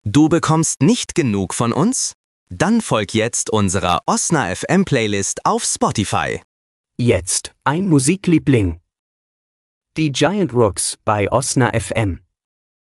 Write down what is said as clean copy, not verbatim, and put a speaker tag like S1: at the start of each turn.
S1: Du bekommst nicht genug von uns? Dann folg jetzt unserer Osna FM Playlist auf Spotify.
S2: Jetzt ein Musikliebling. Die Giant Rooks bei Osna FM.